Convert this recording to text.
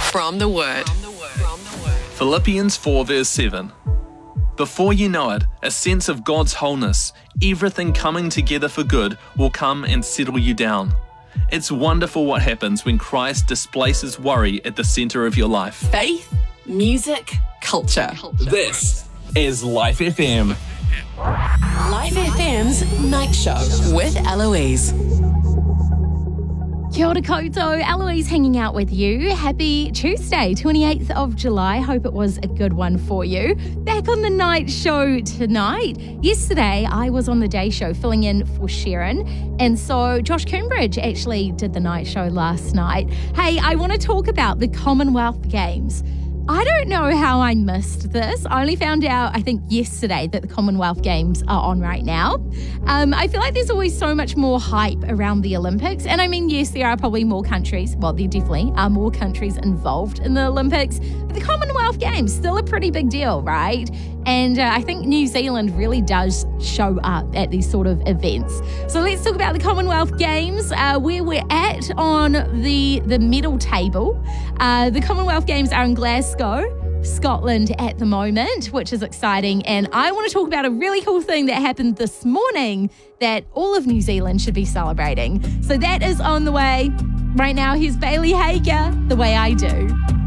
From the Word. Philippians 4 verse 7. Before you know it, a sense of God's wholeness, everything coming together for good, will come and settle you down. It's wonderful what happens when Christ displaces worry at the centre of your life. Faith, music, culture. This is Life FM. Life FM's Night Show with Eloise. Kia ora koutou, Eloise hanging out with you. Happy Tuesday, 28th of July. Hope it was a good one for you. Back on the night show tonight. Yesterday, I was on the day show filling in for Sharon. And so Josh Coombridge actually did the night show last night. Hey, I want to talk about the Commonwealth Games. I don't know how I missed this. I only found out, I think, yesterday that the Commonwealth Games are on right now. I feel like there's always so much more hype around the Olympics. And I mean, yes, there are probably more countries. Well, there definitely are more countries involved in the Olympics. But the Commonwealth Games, still a pretty big deal, right? And I think New Zealand really does show up at these sort of events. So let's talk about the Commonwealth Games, where we're at on the medal table. The Commonwealth Games are in Glasgow, Scotland at the moment, which is exciting. And I want to talk about a really cool thing that happened this morning that all of New Zealand should be celebrating. So that is on the way. Right now, here's Bailey Hager, The Way I Do.